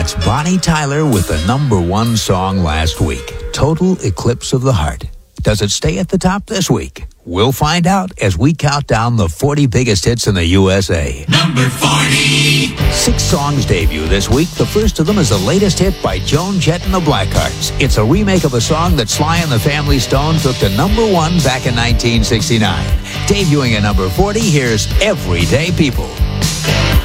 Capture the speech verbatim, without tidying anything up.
That's Bonnie Tyler with the number one song last week, Total Eclipse of the Heart. Does it stay at the top this week? We'll find out as we count down the forty biggest hits in the U S A. Number forty. Six songs debut this week. The first of them is the latest hit by Joan Jett and the Blackhearts. It's a remake of a song that Sly and the Family Stone took to number one back in nineteen sixty-nine. Debuting at number forty, here's Everyday People.